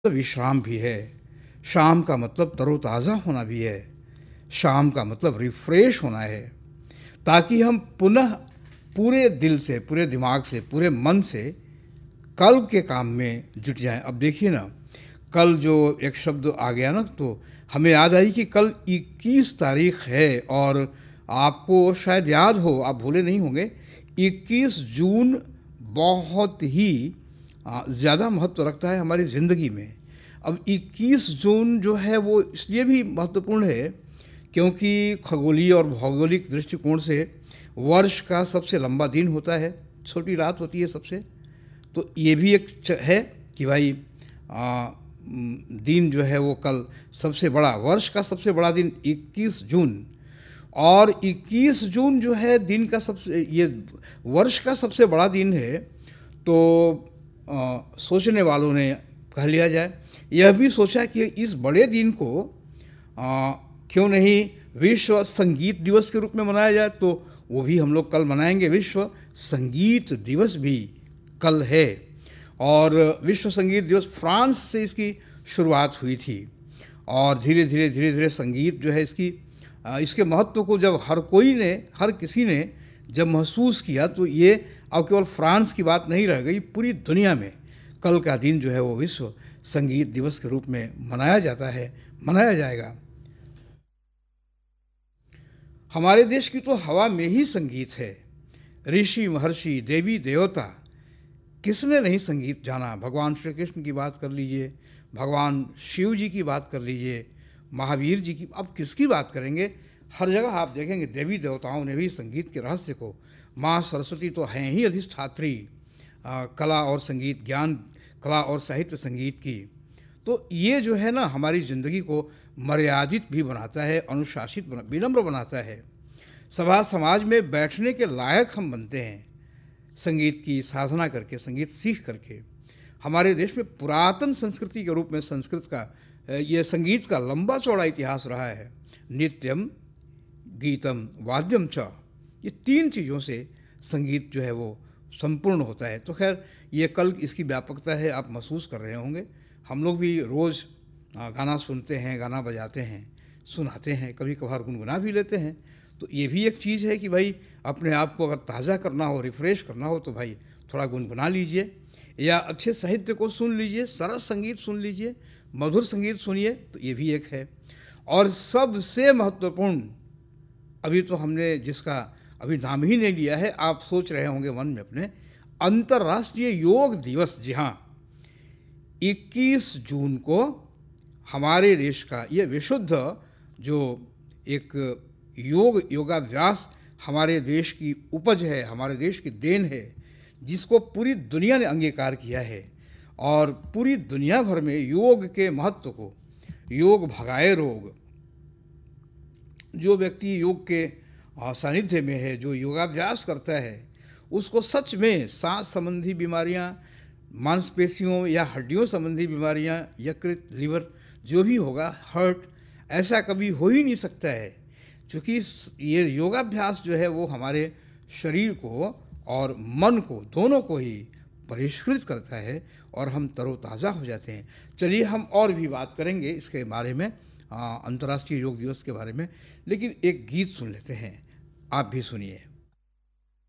विश्राम भी है। शाम का मतलब तरोताज़ा होना भी है। शाम का मतलब रिफ्रेश होना है, ताकि हम पुनः पूरे दिल से, पूरे दिमाग से, पूरे मन से कल के काम में जुट जाएं। अब देखिए ना, कल जो एक शब्द आ गया ना, तो हमें याद आई कि कल 21 तारीख है। और आपको शायद याद हो, आप भूले नहीं होंगे, 21 जून बहुत ही ज़्यादा महत्व रखता है हमारी ज़िंदगी में। अब 21 जून जो है वो इसलिए भी महत्वपूर्ण है क्योंकि खगोलीय और भौगोलिक दृष्टिकोण से वर्ष का सबसे लंबा दिन होता है, छोटी रात होती है सबसे। तो ये भी एक है कि भाई दिन जो है वो कल सबसे बड़ा, वर्ष का सबसे बड़ा दिन 21 जून। और 21 जून जो है दिन का सबसे, ये वर्ष का सबसे बड़ा दिन है। तो सोचने वालों ने कह लिया जाए, यह भी सोचा कि इस बड़े दिन को क्यों नहीं विश्व संगीत दिवस के रूप में मनाया जाए। तो वो भी हम लोग कल मनाएंगे। विश्व संगीत दिवस भी कल है। और विश्व संगीत दिवस फ्रांस से इसकी शुरुआत हुई थी। और धीरे धीरे संगीत जो है इसके महत्व को जब हर किसी ने जब महसूस किया, तो ये अब केवल फ्रांस की बात नहीं रह गई, पूरी दुनिया में कल का दिन जो है वो विश्व संगीत दिवस के रूप में मनाया जाता है, मनाया जाएगा। हमारे देश की तो हवा में ही संगीत है। ऋषि महर्षि, देवी देवता, किसने नहीं संगीत जाना। भगवान श्री कृष्ण की बात कर लीजिए, भगवान शिव जी की बात कर लीजिए, महावीर जी की, अब किसकी बात करेंगे। हर जगह आप देखेंगे देवी देवताओं ने भी संगीत के रहस्य को, माँ सरस्वती तो हैं ही अधिष्ठात्री कला और संगीत, ज्ञान, कला और साहित्य संगीत की। तो ये जो है ना, हमारी ज़िंदगी को मर्यादित भी बनाता है, अनुशासित विनम्र बनाता है। सभा समाज में बैठने के लायक हम बनते हैं संगीत की साधना करके, संगीत सीख करके। हमारे देश में पुरातन संस्कृति के रूप में संस्कृत का, ये संगीत का लंबा चौड़ा इतिहास रहा है। नित्यम, गीतम, वाद्यम च, ये 3 चीज़ों से संगीत जो है वो संपूर्ण होता है। तो खैर, ये कल इसकी व्यापकता है, आप महसूस कर रहे होंगे। हम लोग भी रोज़ गाना सुनते हैं, गाना बजाते हैं, सुनाते हैं, कभी कभार गुनगुना भी लेते हैं। तो ये भी एक चीज़ है कि भाई अपने आप को अगर ताज़ा करना हो, रिफ़्रेश करना हो, तो भाई थोड़ा गुनगुना लीजिए, या अच्छे साहित्य को सुन लीजिए, सरस संगीत सुन लीजिए, मधुर संगीत सुनिए। तो ये भी एक है। और सबसे महत्वपूर्ण, अभी तो हमने जिसका अभी नाम ही नहीं लिया है, आप सोच रहे होंगे मन में अपने, अंतर्राष्ट्रीय योग दिवस। जी हाँ, 21 जून को हमारे देश का ये विशुद्ध जो एक योगाभ्यास हमारे देश की उपज है, हमारे देश की देन है, जिसको पूरी दुनिया ने अंगीकार किया है। और पूरी दुनिया भर में योग के महत्व को, योग भगाए रोग, जो व्यक्ति योग के सानिध्य में है, जो योगाभ्यास करता है, उसको सच में सांस संबंधी बीमारियां, मांसपेशियों या हड्डियों संबंधी बीमारियां, यकृत, लिवर, जो भी होगा, हार्ट, ऐसा कभी हो ही नहीं सकता है। क्योंकि ये योगाभ्यास जो है वो हमारे शरीर को और मन को, दोनों को ही परिष्कृत करता है और हम तरोताज़ा हो जाते हैं। चलिए, हम और भी बात करेंगे इसके बारे में, अंतर्राष्ट्रीय योग दिवस के बारे में, लेकिन एक गीत सुन लेते हैं, आप भी सुनिए।